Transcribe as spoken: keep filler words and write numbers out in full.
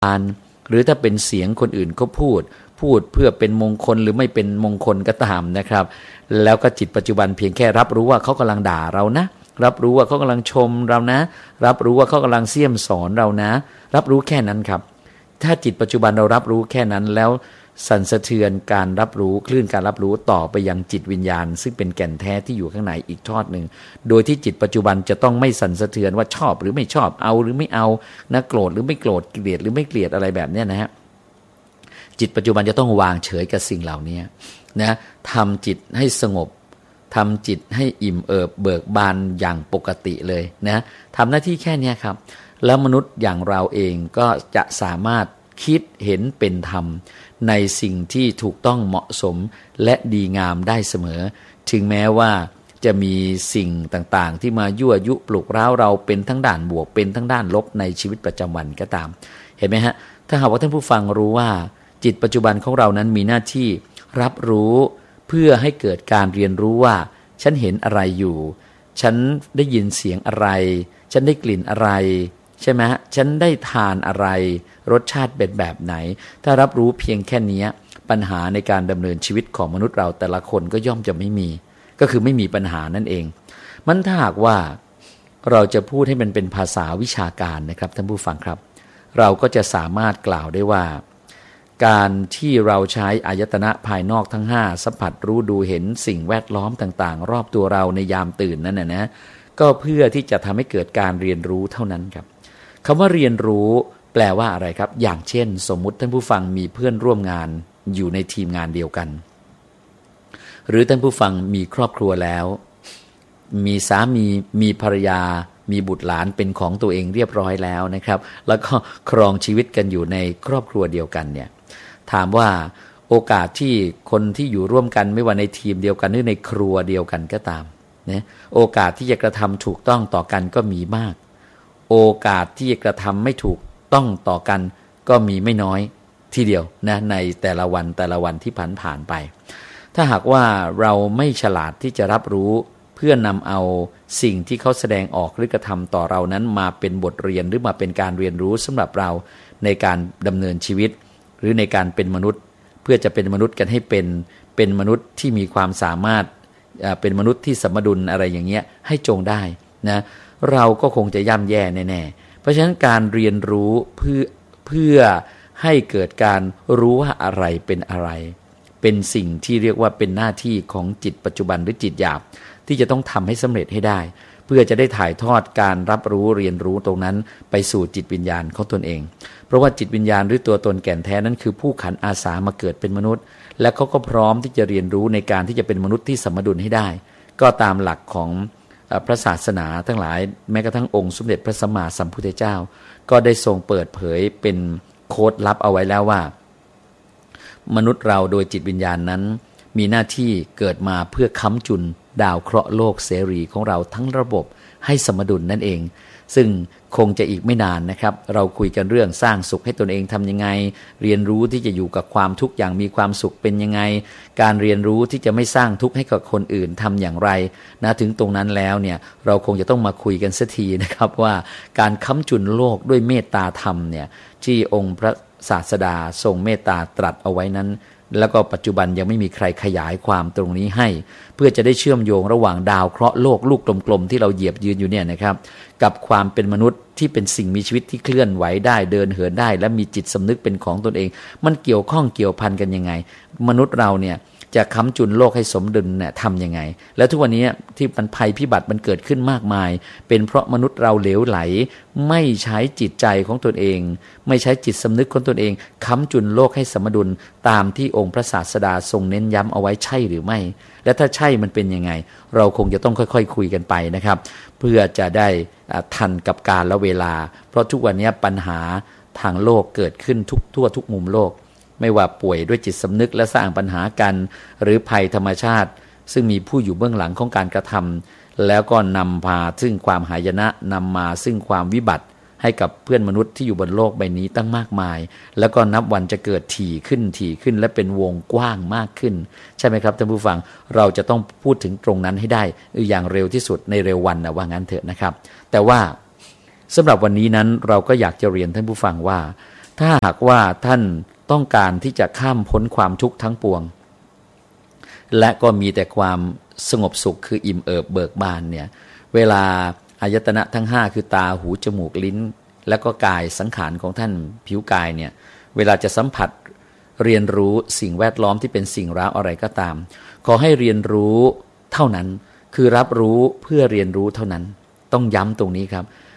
านหรือถ้าเป็นเสียงคนอื่นก็พูดพูดเพื่อเป็นมงคลหรือไม่เป็นมงคลก็ตามนะครับแล้วก็จิตปัจจุบันเพียงแค่รับรู้ว่าเขากำลังด่าเรานะรับรู้ว่าเขากำลังชมเรานะรับรู้ว่าเขากำลังเสี่ยมสอนเรานะรับรู้แค่นั้นครับถ้าจิตปัจจุบันเรารับรู้แค่นั้นแล้วสั่นสะเทือนการรับรู้คลื่นการรับรู้ต่อไปยังจิตวิญญาณซึ่งเป็นแก่นแท้ที่อยู่ข้างในอีกทอดหนึ่งโดยที่จิตปัจจุบันจะต้องไม่สั่นสะเทือนว่าชอบหรือไม่ชอบเอาหรือไม่เอานะโกรธหรือไม่โกรธเกลียดหรือไม่เกลียดอะไรแบบนี้นะฮะจิตปัจจุบันจะต้องวางเฉยกับสิ่งเหล่านี้นะทำจิตให้สงบทำจิตให้อิ่มเอิบเบิกบานอย่างปกติเลยนะทำหน้าที่แค่นี้ครับแล้วมนุษย์อย่างเราเองก็จะสามารถคิดเห็นเป็นธรรมในสิ่งที่ถูกต้องเหมาะสมและดีงามได้เสมอถึงแม้ว่าจะมีสิ่งต่างๆที่มายั่วยุปลุกเร้าเราเป็นทั้งด้านบวกเป็นทั้งด้านลบในชีวิตประจำวันก็ตามเห็นไหมฮะถ้าหากว่าท่านผู้ฟังรู้ว่าจิตปัจจุบันของเรานั้นมีหน้าที่รับรู้เพื่อให้เกิดการเรียนรู้ว่าฉันเห็นอะไรอยู่ฉันได้ยินเสียงอะไรฉันได้กลิ่นอะไรใช่ไหมฮะฉันได้ทานอะไรรสชาติเป็นแบบไหนถ้ารับรู้เพียงแค่นี้ปัญหาในการดำเนินชีวิตของมนุษย์เราแต่ละคนก็ย่อมจะไม่มีก็คือไม่มีปัญหานั่นเองมันถ้าหากว่าเราจะพูดให้มันเป็นภาษาวิชาการนะครับท่านผู้ฟังครับเราก็จะสามารถกล่าวได้ว่าการที่เราใช้อายตนะภายนอกทั้งห้าสัมผัสรู้ดูเห็นสิ่งแวดล้อมต่างๆรอบตัวเราในยามตื่นนั่นนะนะก็เพื่อที่จะทำให้เกิดการเรียนรู้เท่านั้นครับคำว่าเรียนรู้แปลว่าอะไรครับอย่างเช่นสมมุติท่านผู้ฟังมีเพื่อนร่วมงานอยู่ในทีมงานเดียวกันหรือท่านผู้ฟังมีครอบครัวแล้วมีสามีมีภรรยามีบุตรหลานเป็นของตัวเองเรียบร้อยแล้วนะครับแล้วก็ครองชีวิตกันอยู่ในครอบครัวเดียวกันเนี่ยถามว่าโอกาสที่คนที่อยู่ร่วมกันไม่ว่าในทีมเดียวกันหรือในครัวเดียวกันก็ตามนะโอกาสที่จะกระทำถูกต้องต่อกันก็มีมากโอกาสที่จะกระทำไม่ถูกต้องต่อกันก็มีไม่น้อยทีเดียวนะในแต่ละวันแต่ละวันที่ผ่านผ่านไปถ้าหากว่าเราไม่ฉลาดที่จะรับรู้เพื่อนำเอาสิ่งที่เขาแสดงออกหรือกระทำต่อเรานั้นมาเป็นบทเรียนหรือมาเป็นการเรียนรู้สำหรับเราในการดำเนินชีวิตหรือในการเป็นมนุษย์เพื่อจะเป็นมนุษย์กันให้เป็นเป็นมนุษย์ที่มีความสามารถเป็นมนุษย์ที่สมดุลอะไรอย่างเงี้ยให้จงได้นะเราก็คงจะย่ำแย่แน่ๆเพราะฉะนั้นการเรียนรู้เพื่อเพื่อให้เกิดการรู้ว่าอะไรเป็นอะไรเป็นสิ่งที่เรียกว่าเป็นหน้าที่ของจิตปัจจุบันหรือจิตหยาบที่จะต้องทำให้สำเร็จให้ได้เพื่อจะได้ถ่ายทอดการรับรู้เรียนรู้ตรงนั้นไปสู่จิตวิญญาณของตนเองเพราะว่าจิตวิญญาณหรือตัวตนแก่นแท้นั้นคือผู้ขันอาสามาเกิดเป็นมนุษย์และเขาก็พร้อมที่จะเรียนรู้ในการที่จะเป็นมนุษย์ที่สมดุลให้ได้ก็ตามหลักของพระศาสนาทั้งหลายแม้กระทั่งองค์สมเด็จพระสัมมาสัมพุทธเจ้าก็ได้ทรงเปิดเผยเป็นโค้ดลับเอาไว้แล้วว่ามนุษย์เราโดยจิตวิญญาณนั้นมีหน้าที่เกิดมาเพื่อค้ำจุนดาวเคราะห์โลกเสรีของเราทั้งระบบให้สมดุลนั่นเองซึ่งคงจะอีกไม่นานนะครับเราคุยกันเรื่องสร้างสุขให้ตนเองทำยังไงเรียนรู้ที่จะอยู่กับความทุกข์อย่างมีความสุขเป็นยังไงการเรียนรู้ที่จะไม่สร้างทุกข์ให้กับคนอื่นทำอย่างไรนะถึงตรงนั้นแล้วเนี่ยเราคงจะต้องมาคุยกันสักทีนะครับว่าการค้ำจุนโลกด้วยเมตตาธรรมเนี่ยที่องค์พระศาสดาทรงเมตตาตรัสเอาไว้นั้นแล้วก็ปัจจุบันยังไม่มีใครขยายความตรงนี้ให้เพื่อจะได้เชื่อมโยงระหว่างดาวเคราะห์โลกลูกกลมๆที่เราเหยียบยืนอยู่เนี่ยนะครับกับความเป็นมนุษย์ที่เป็นสิ่งมีชีวิตที่เคลื่อนไหวได้เดินเหินได้และมีจิตสำนึกเป็นของตนเองมันเกี่ยวข้องเกี่ยวพันกันยังไงมนุษย์เราเนี่ยจะค้ำจุนโลกให้สมดุลเนี่ยทำยังไงแล้วทุกวันนี้ที่มันภัยพิบัติมันเกิดขึ้นมากมายเป็นเพราะมนุษย์เราเหลวไหลไม่ใช้จิตใจของตนเองไม่ใช้จิตสำนึกของตนเองค้ำจุนโลกให้สมดุลตามที่องค์พระศาสดาทรงเน้นย้ำเอาไว้ใช่หรือไม่และถ้าใช่มันเป็นยังไงเราคงจะต้องค่อยๆคุยกันไปนะครับเพื่อจะได้ทันกับกาลและเวลาเพราะทุกวันนี้ปัญหาทางโลกเกิดขึ้นทุกทั่วทุกมุมโลกไม่ว่าป่วยด้วยจิตสำนึกและสร้างปัญหากันหรือภัยธรรมชาติซึ่งมีผู้อยู่เบื้องหลังของการกระทำแล้วก็นำพาซึ่งความหายนะนำมาซึ่งความวิบัติให้กับเพื่อนมนุษย์ที่อยู่บนโลกใบนี้ตั้งมากมายแล้วก็นับวันจะเกิดถี่ขึ้นถี่ขึ้นและเป็นวงกว้างมากขึ้นใช่ไหมครับท่านผู้ฟังเราจะต้องพูดถึงตรงนั้นให้ได้อย่างเร็วที่สุดในเร็ววันนะว่างั้นเถอะนะครับแต่ว่าสำหรับวันนี้นั้นเราก็อยากจะเรียนท่านผู้ฟังว่าถ้าหากว่าท่านต้องการที่จะข้ามพ้นความทุกข์ทั้งปวงและก็มีแต่ความสงบสุขคืออิ่มเอิบเบิกบานเนี่ยเวลาอายตนะทั้งห้าคือตาหูจมูกลิ้นแล้วก็กายสังขารของท่านผิวกายเนี่ยเวลาจะสัมผัสเรียนรู้สิ่งแวดล้อมที่เป็นสิ่งร้าวอะไรก็ตามขอให้เรียนรู้เท่านั้นคือรับรู้เพื่อเรียนรู้เท่านั้นต้องย้ำตรงนี้ครับ